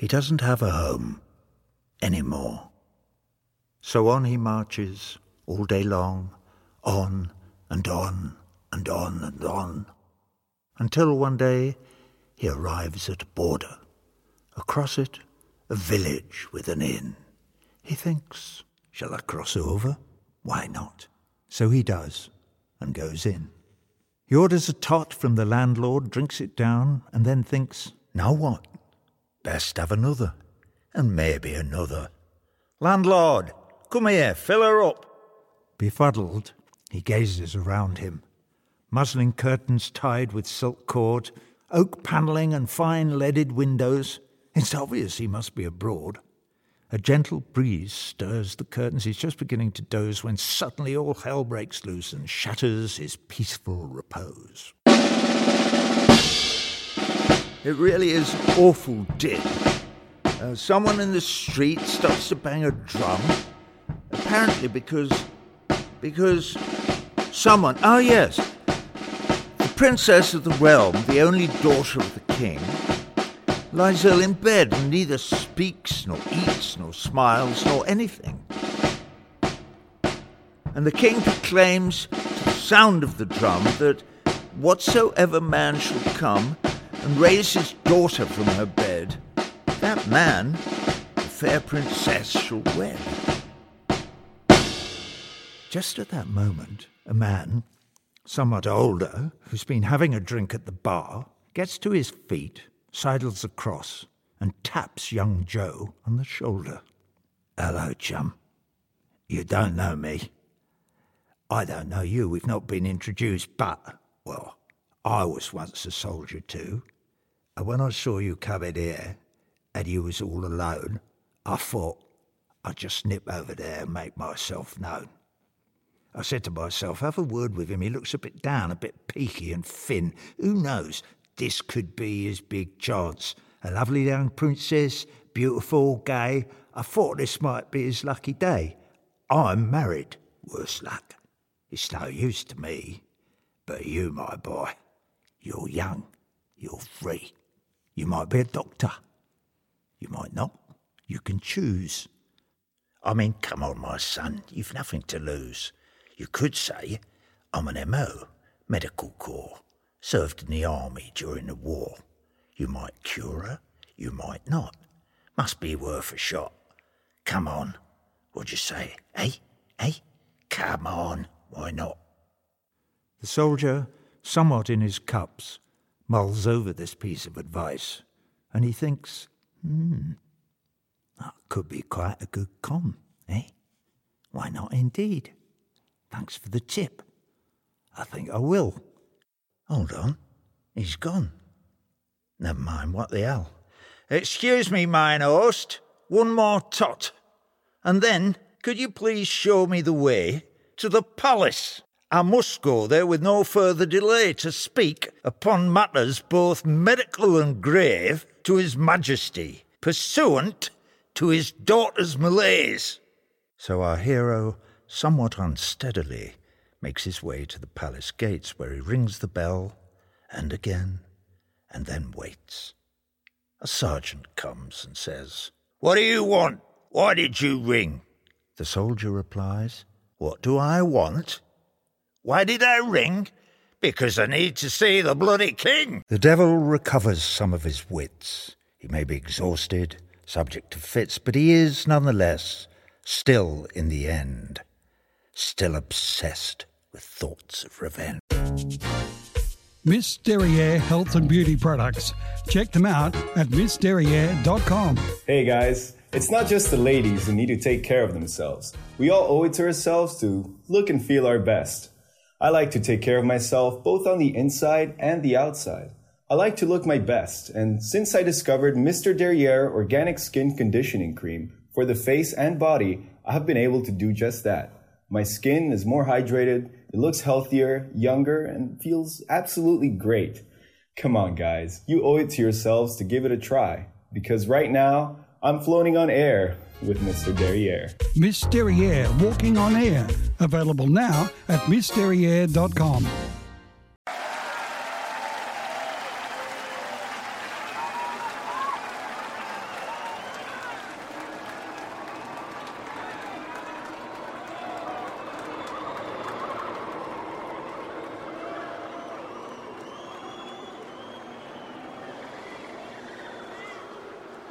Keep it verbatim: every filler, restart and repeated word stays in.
He doesn't have a home anymore. So on he marches all day long, on and on and on and on, until one day he arrives at a border. Across it, a village with an inn. He thinks, shall I cross over? Why not? So he does, and goes in. He orders a tot from the landlord, drinks it down, and then thinks, now what? Best have another, and maybe another. Landlord, come here, fill her up. Befuddled, he gazes around him. Muslin curtains tied with silk cord, oak panelling and fine leaded windows. It's obvious he must be abroad. A gentle breeze stirs the curtains. He's just beginning to doze when suddenly all hell breaks loose and shatters his peaceful repose. It really is awful din. Uh, someone in the street starts to bang a drum, apparently because... because someone... Oh, yes. The princess of the realm, the only daughter of the king, lies ill in bed and neither speaks, nor eats, nor smiles, nor anything. And the king proclaims to the sound of the drum that whatsoever man shall come and raise his daughter from her bed, that man the fair princess shall wed. Just at that moment, a man, somewhat older, who's been having a drink at the bar, gets to his feet, sidles across, and taps young Joe on the shoulder. Hello, chum. You don't know me. I don't know you. We've not been introduced, but, well, I was once a soldier too. And when I saw you coming here, and you was all alone, I thought I'd just nip over there and make myself known. I said to myself, have a word with him. He looks a bit down, a bit peaky and thin. Who knows? This could be his big chance. A lovely young princess, beautiful, gay. I thought this might be his lucky day. I'm married, worse luck. It's no use to me. But you, my boy, you're young, you're free. You might be a doctor. You might not. You can choose. I mean, come on, my son, you've nothing to lose. You could say, I'm an M O, medical corps, served in the army during the war. You might cure her, you might not. Must be worth a shot. Come on. What'd you say? Eh? Eh? Come on. Why not? The soldier, somewhat in his cups, mulls over this piece of advice, and he thinks, hmm, that could be quite a good con, eh? Why not indeed? Thanks for the tip. I think I will. Hold on. He's gone. Never mind, what the hell. Excuse me, mine host. One more tot. And then, could you please show me the way to the palace? I must go there with no further delay to speak upon matters both medical and grave to His Majesty, pursuant to his daughter's malaise. So our hero, somewhat unsteadily, makes his way to the palace gates, where he rings the bell, and again, and then waits. A sergeant comes and says, "What do you want? Why did you ring?" The soldier replies, "What do I want? Why did I ring? Because I need to see the bloody king." The devil recovers some of his wits. He may be exhausted, subject to fits, but he is, nonetheless, still in the end, still obsessed with thoughts of revenge. Miss Derriere Health and Beauty Products. Check them out at miss derriere dot com. Hey guys, it's not just the ladies who need to take care of themselves. We all owe it to ourselves to look and feel our best. I like to take care of myself both on the inside and the outside. I like to look my best, and since I discovered Mister Derriere Organic Skin Conditioning Cream for the face and body, I have been able to do just that. My skin is more hydrated, it looks healthier, younger, and feels absolutely great. Come on guys, you owe it to yourselves to give it a try, because right now, I'm floating on air with Mister Derriere. Miss Derriere Walking on Air. Available now at miss derriere dot com.